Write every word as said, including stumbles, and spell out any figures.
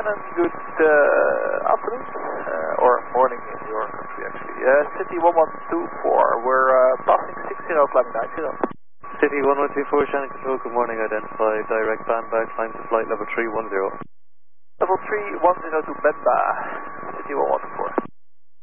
Lieutenant, good uh, afternoon, uh, or morning in your country actually. Uh, City one one two four, we're uh, passing six zero, climbing nine zero. City one one two four, Shannon Control, good morning, identify direct Bamba, climb to flight level three one zero. Level three one zero to Bemba, City one one two four.